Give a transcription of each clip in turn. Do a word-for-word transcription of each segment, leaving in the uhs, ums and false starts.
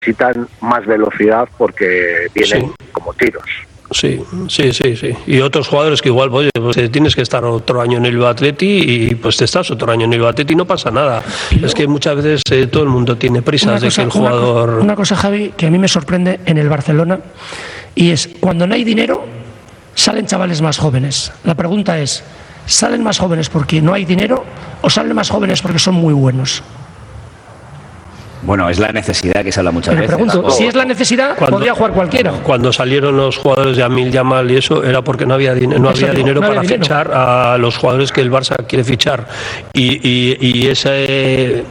necesitan más velocidad porque vienen sí. como tiros. Sí, sí, sí, sí. Y otros jugadores que igual, oye, pues tienes que estar otro año en el Bilbao Athletic y pues te estás otro año en el Bilbao Athletic y no pasa nada. Luego, es que muchas veces eh, todo el mundo tiene prisas de cosa, que el jugador... Una, una cosa, Javi, que a mí me sorprende en el Barcelona, y es, cuando no hay dinero, salen chavales más jóvenes. La pregunta es, ¿salen más jóvenes porque no hay dinero o salen más jóvenes porque son muy buenos? Bueno, es la necesidad que se habla muchas Pero veces. pregunto, si es la necesidad, cuando, podría jugar cualquiera. Cuando salieron los jugadores de Amil Yamal y eso, era porque no había, din- no había digo, dinero no había para dinero. fichar a los jugadores que el Barça quiere fichar. Y, y, y, ese,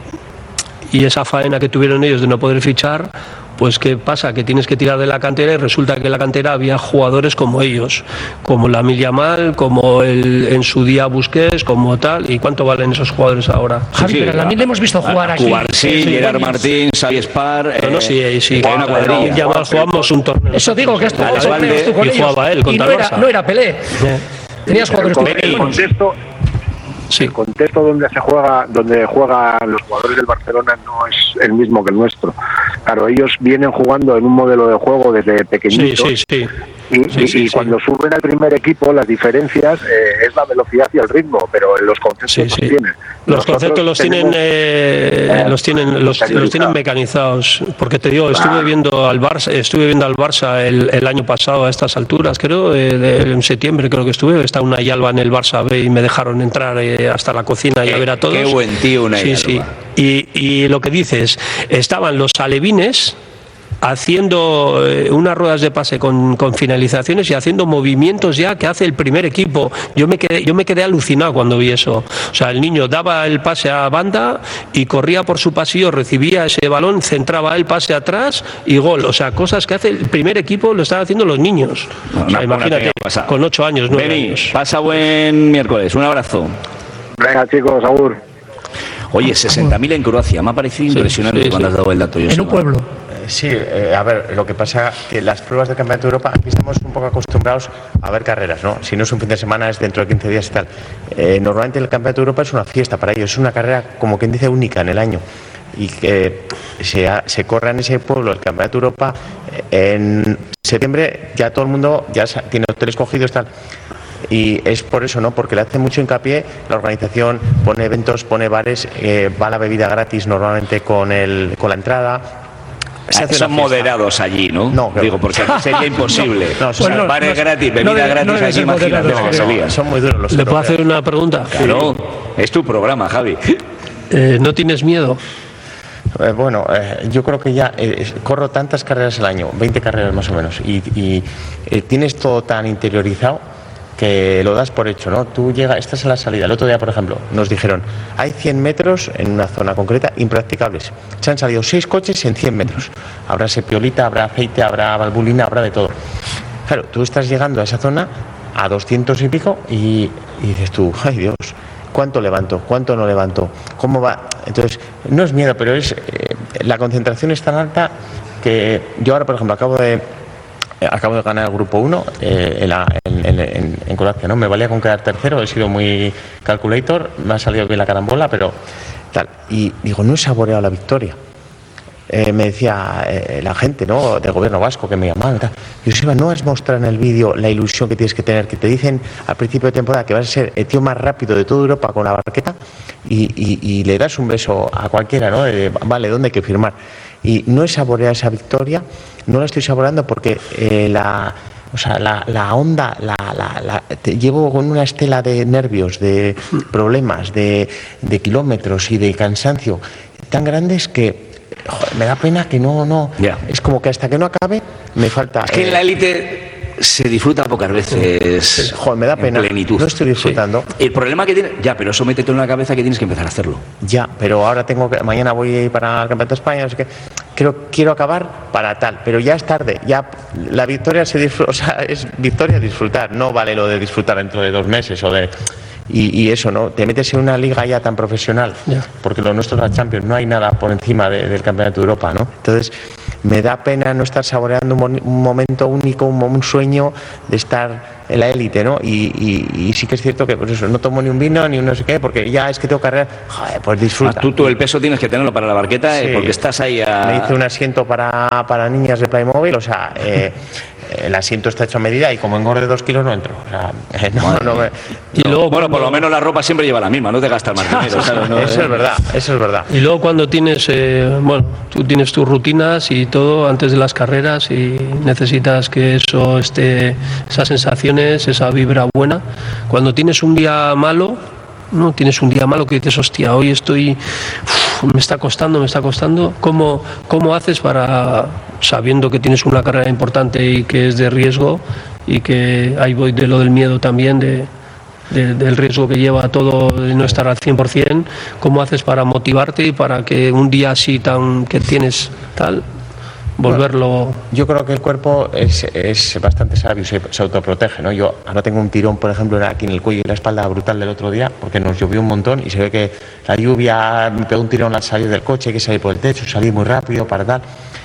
y esa faena que tuvieron ellos de no poder fichar, pues ¿qué pasa? Que tienes que tirar de la cantera y resulta que en la cantera había jugadores como ellos, como la Amil Yamal, como el, en su día Busquets, como tal. ¿Y cuánto valen esos jugadores ahora? Javi, Sí, sí, pero a la Amil le hemos visto jugar aquí. Jugar, sí, Sí, Gerard buenos. Martín, Xavi Espar... No, no, sí, sí, hay una con cuadrilla. Amil Yamal jugamos un torneo. Eso digo, que esto Alex Valde, tú con y ellos. jugaba él Y contra no el era, Barça. no era Pelé. Tenías jugadores el, muy el buenos. contexto Sí. el contexto donde se juega, donde juegan los jugadores del Barcelona no es el mismo que el nuestro. Claro, ellos vienen jugando en un modelo de juego desde Sí, pequeñitos. sí, sí. Y, Sí, y- sí, y sí. cuando suben al primer equipo, las diferencias eh, es la velocidad y el ritmo, pero los conceptos Sí, los sí. tienen. Los Nosotros conceptos los tienen, tenemos- eh, los tienen, los, los tienen mecanizados. Porque te digo, estuve viendo al Barça, estuve viendo al Barça el, el año pasado a estas alturas, creo, eh, de- en septiembre creo que estuve. Está una Yalba en el Barça B y me dejaron entrar eh, hasta la cocina y Qué- a ver a todos. qué buen tío, una Sí, Yalba. sí. Y, y lo que dices, estaban los alevines haciendo eh, unas ruedas de pase con, con finalizaciones y haciendo movimientos ya que hace el primer equipo. Yo me quedé, yo me quedé alucinado cuando vi eso. O sea, el niño daba el pase a banda y corría por su pasillo, recibía ese balón, centraba el pase atrás y gol. O sea, cosas que hace el primer equipo lo están haciendo los niños. Una- O sea, una imagínate, pequeña pasada. con ocho años, nueve Beni, años. pasa buen miércoles. Un abrazo. Venga, chicos, Agur. Oye, sesenta mil en Croacia. Me ha parecido impresionante sí, cuando sí. has dado el dato. En Joseba. un pueblo. Eh, Sí, eh, a ver, lo que pasa que las pruebas del Campeonato de Europa, aquí estamos un poco acostumbrados a ver carreras, ¿no? Si no es un fin de semana, es dentro de quince días y tal. Eh, normalmente el Campeonato de Europa es una fiesta para ellos, es una carrera, como quien dice, única en el año. Y que se, ha- se corre en ese pueblo el Campeonato de Europa eh, en septiembre, ya todo el mundo ya sa- tiene hoteles cogidos, tal. Y es por eso, ¿no? Porque le hace mucho hincapié la organización, pone eventos, pone bares, eh, va la bebida gratis normalmente con, el, con la entrada. Se hace Son una fiesta. moderados allí, ¿no? No, Digo, porque aquí sería imposible. No, O sea, pues no, bares no, gratis, no bebida debe- gratis, no debe aquí ser imagínate moderado, la que se creo. lía. Son muy duros los ¿Le puedo europeos. hacer una pregunta? Claro, es tu programa, Javi. Eh, ¿No tienes miedo? Eh, bueno, eh, yo creo que ya eh, es- corro tantas carreras al año, veinte carreras más o menos, y, y, eh, tienes todo tan interiorizado que lo das por hecho, ¿no? Tú llegas, estás a la salida. El otro día, por ejemplo, nos dijeron, hay cien metros en una zona concreta impracticables. Se han salido seis coches en cien metros. Habrá sepiolita, habrá aceite, habrá valvulina, habrá de todo. Claro, tú estás llegando a esa zona a doscientos y pico y, y dices tú, ay Dios, ¿cuánto levanto? ¿Cuánto no levanto? ¿Cómo va? Entonces, no es miedo, pero es eh, la concentración es tan alta que yo ahora, por ejemplo, acabo de eh, acabo de ganar el grupo uno eh, en, la- en, en, en- en Croacia, ¿no? Me valía con quedar tercero, he sido muy calculator, me ha salido bien la carambola, pero tal. Y digo, no he saboreado la victoria. Eh, me decía eh, la gente, ¿no?, del gobierno vasco que me llamaban y tal. Joseba, no has mostrado en el vídeo la ilusión que tienes que tener, que te dicen al principio de temporada que vas a ser el tío más rápido de toda Europa con la barqueta y, y- y le das un beso a cualquiera, ¿no? De, vale, ¿dónde hay que firmar? Y no he saboreado esa victoria, no la estoy saboreando porque eh, la... O sea, la, la onda, la, la, la- te llevo con una estela de nervios, de problemas, de, de kilómetros y de cansancio tan grandes que joder, me da pena que no, no. Ya. Es como que hasta que no acabe me falta. Es que eh, en la élite se disfruta pocas veces. Joder, me da en pena. plenitud. No estoy disfrutando. Sí. El problema que tiene. Ya, pero eso métete en la cabeza que tienes que empezar a hacerlo. Ya, pero ahora tengo que. Mañana voy a ir para el Campeonato de España, no sé qué. Creo, quiero acabar para tal, pero ya es tarde. Ya la victoria se disfruta. O sea, es victoria disfrutar. No vale lo de disfrutar dentro de dos meses o de. Y, y eso, ¿no? Te metes en una liga ya tan profesional, Ya. porque lo nuestro es la Champions, no hay nada por encima de- del Campeonato de Europa, ¿no? Entonces, me da pena no estar saboreando un, un momento único, un, un sueño de estar en la élite, ¿no? Y, y, y sí que es cierto que pues eso, no tomo ni un vino ni un no sé qué, porque ya es que tengo carrera, joder, pues disfruta. Tú, tú el peso tienes que tenerlo para la barqueta, sí, eh, porque estás ahí a... Me hice un asiento para, para niñas de Playmobil, o sea, eh, el asiento está hecho a medida y como engorde dos kilos no entro. O sea, eh, no, no, me, y no. luego, bueno, cuando... por lo menos la ropa siempre lleva la misma, no te gastas más dinero. ¿Sabes? No, eso eh. es verdad, eso es verdad. Y luego cuando tienes, eh, bueno, tú tienes tus rutinas y todo antes de las carreras y necesitas que eso esté, esas sensaciones, esa vibra buena. Cuando tienes un día malo, no tienes un día malo que dices, hostia, hoy estoy, uf, me está costando, me está costando. ¿Cómo, cómo haces para, sabiendo que tienes una carrera importante y que es de riesgo y que ahí voy de lo del miedo también, de, de, del riesgo que lleva todo de no estar al cien por ciento, ¿cómo haces para motivarte y para que un día así tan que tienes tal, volverlo? Bueno, yo creo que el cuerpo es, es bastante sabio, se, se autoprotege, ¿no? Yo ahora tengo un tirón, por ejemplo, aquí en el cuello y la espalda brutal del otro día, porque nos llovió un montón y se ve que la lluvia me pegó un tirón al salir del coche, hay que salir por el techo, salí muy rápido para tal.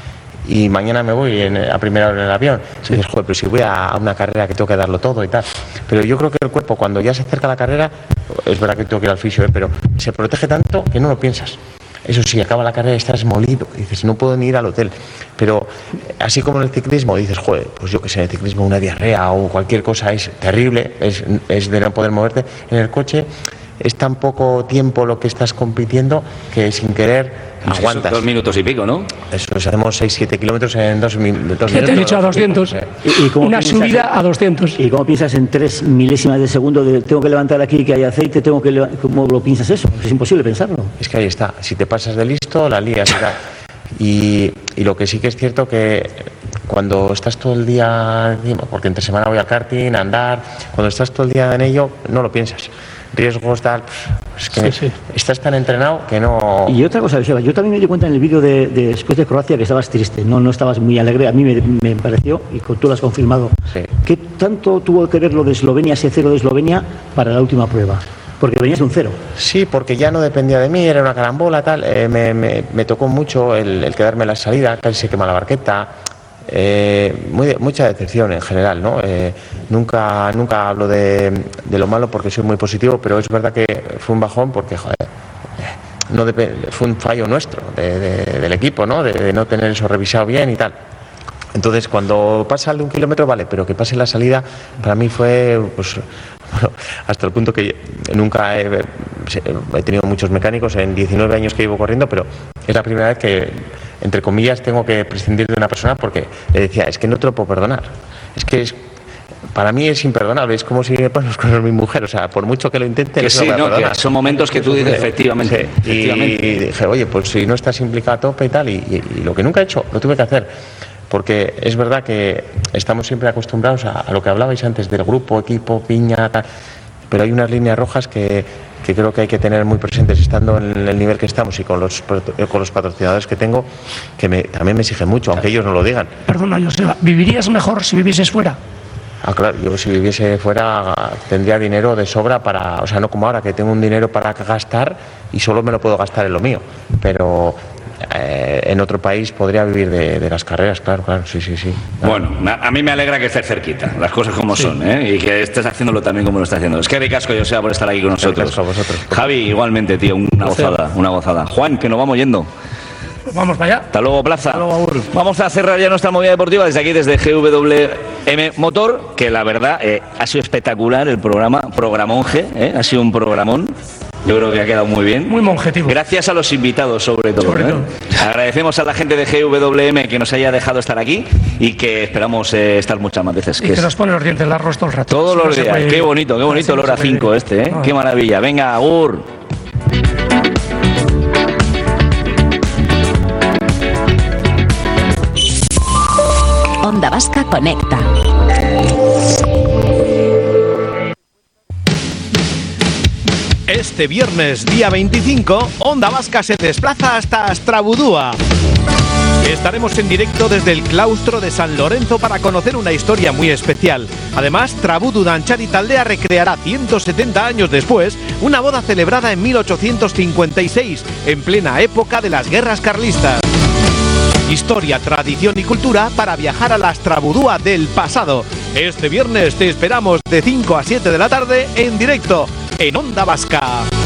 Y mañana me voy en, a primera hora en el avión. Sí. Y dices, joder, pero si voy a, a una carrera que tengo que darlo todo y tal. Pero yo creo que el cuerpo, cuando ya se acerca la carrera, es verdad que tengo que ir al fisio, ¿eh? Pero se protege tanto que no lo piensas. Eso sí, acaba la carrera y estás molido. Y dices, no puedo ni ir al hotel. Pero así como en el ciclismo, dices, joder, pues yo que sé, en el ciclismo una diarrea o cualquier cosa es terrible, es, es de no poder moverte. En el coche es tan poco tiempo lo que estás compitiendo que sin querer pues aguantas. Dos minutos y pico, ¿no? Eso, hacemos seis siete kilómetros en dos, min dos minutos. Te he dicho a doscientos. ¿Y, y cómo una subida en, a doscientos. ¿Y cómo piensas en tres milésimas de segundo de tengo que levantar aquí que hay aceite, tengo que cómo lo piensas eso? Es imposible pensarlo. Es que ahí está. Si te pasas de listo, la lías. Y, y lo que sí que es cierto que cuando estás todo el día, porque entre semana voy al karting, a andar, cuando estás todo el día en ello, no lo piensas. Riesgos, tal, es que sí, sí. Estás tan entrenado que no... Y otra cosa, Joseba, yo también me di cuenta en el vídeo de, de después de Croacia que estabas triste, no, no estabas muy alegre, a mí me, me pareció, y tú lo has confirmado, sí. ¿Qué tanto tuvo que ver lo de Eslovenia, ese cero de Eslovenia, para la última prueba? Porque venías de un cero. Sí, porque ya no dependía de mí, era una carambola, tal, eh, me, me, me tocó mucho el, el quedarme en la salida, casi se quema la barqueta. Eh, muy, mucha decepción en general, ¿no? Eh, nunca, nunca hablo de, de lo malo porque soy muy positivo, pero es verdad que fue un bajón porque, joder, no dep- fue un fallo nuestro, de, de, del equipo, ¿no? De, de no tener eso revisado bien y tal. Entonces, cuando pasa el de un kilómetro, vale, pero que pase la salida, para mí fue, pues, bueno, hasta el punto que nunca he, he tenido muchos mecánicos en diecinueve años que llevo corriendo, pero es la primera vez que, entre comillas, tengo que prescindir de una persona porque le decía, es que no te lo puedo perdonar. Es que es, para mí es imperdonable, es como si me pasan los cosas a mi mujer, o sea, por mucho que lo intente, que sí, no, que son momentos que tú dices, efectivamente, sí, efectivamente. Y dije, oye, pues si no estás implicado a tope y tal, y, y, y lo que nunca he hecho, lo tuve que hacer. Porque es verdad que estamos siempre acostumbrados a, a lo que hablabais antes del grupo, equipo, piña, tal, pero hay unas líneas rojas que, que creo que hay que tener muy presentes estando en el nivel que estamos y con los, con los patrocinadores que tengo, que me, también me exigen mucho, aunque ellos no lo digan. Perdona, Joseba, ¿vivirías mejor si vivieses fuera? Ah, claro, yo si viviese fuera tendría dinero de sobra para, o sea, no como ahora que tengo un dinero para gastar y solo me lo puedo gastar en lo mío, pero... Eh, en otro país podría vivir de, de las carreras, claro, claro, sí, sí, sí. Bueno, a mí me alegra que estés cerquita, las cosas como sí. son, ¿eh? Y que estés haciéndolo también como lo estás haciendo. Es que ricasco, Joseba, por estar aquí con nosotros. A vosotros. Javi, igualmente, tío, una gozada, una gozada. Juan, que nos vamos yendo. Vamos para allá. Hasta luego, Plaza. Hasta luego, Agur. Vamos a cerrar ya nuestra movida deportiva desde aquí, desde G W M Motor, que la verdad eh, ha sido espectacular el programa, programonje, ¿eh? Ha sido un programón. Yo creo que ha quedado muy bien. Muy monjetivo. Gracias a los invitados, sobre todo. Sobre todo. ¿eh? Agradecemos a la gente de G W M que nos haya dejado estar aquí y que esperamos eh, estar muchas más veces. Y que, que es... nos pone los dientes largos todo el rato. Todos los días. Puede... Qué bonito, qué bonito el hora cinco este, ¿eh? No. Qué maravilla. Venga, Agur. Onda Vasca Conecta. Este viernes, día veinticinco, Onda Vasca se desplaza hasta Astrabudúa. Estaremos en directo desde el claustro de San Lorenzo para conocer una historia muy especial. Además, Trabudu Danchari Taldea recreará ciento setenta años después una boda celebrada en mil ochocientos cincuenta y seis, en plena época de las guerras carlistas. Historia, tradición y cultura para viajar a la Astrabudúa del pasado. Este viernes te esperamos de cinco a siete de la tarde en directo en Onda Vasca.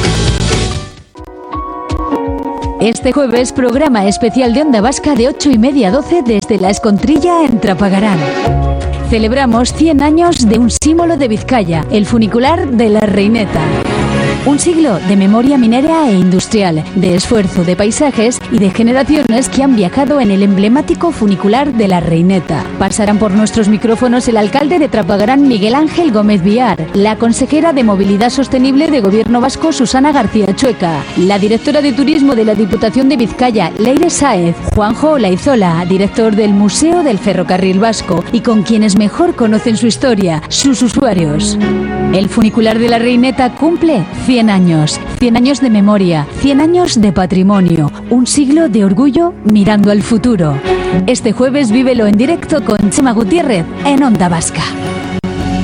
Este jueves, programa especial de Onda Vasca de ocho y media a doce desde La Escontrilla en Trapagarán. Celebramos cien años de un símbolo de Vizcaya, el funicular de la Reineta. Un siglo de memoria minera e industrial, de esfuerzo de paisajes y de generaciones que han viajado en el emblemático funicular de la Reineta. Pasarán por nuestros micrófonos el alcalde de Trapagarán, Miguel Ángel Gómez Villar, la consejera de Movilidad Sostenible de Gobierno Vasco, Susana García Chueca, la directora de Turismo de la Diputación de Vizcaya, Leire Sáez, Juanjo Olaizola, director del Museo del Ferrocarril Vasco, y con quienes mejor conocen su historia, sus usuarios. El funicular de la Reineta cumple cien años, cien años de memoria, cien años de patrimonio, un siglo de orgullo mirando al futuro. Este jueves vívelo en directo con Chema Gutiérrez en Onda Vasca.